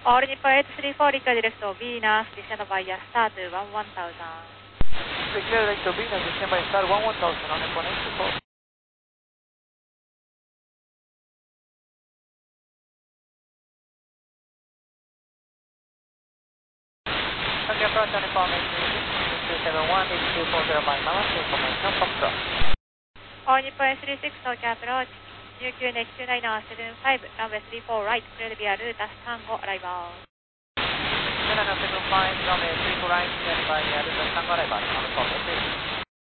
All Nippon 834 Richard direct to Venus, descend via star to 1000. Clear direct to Venus, descend by star 1000 on Nippon 834. Okay, approach on Nippon 836, 271, 8240 by Mama, information Foxtrot. All Nippon 836 Tokyo approach, New QNX 29075, runway 34 right, clear via route Tango, arrival. 29075, runway 34 right, clear via route Tango, arrival, on Nippon 836.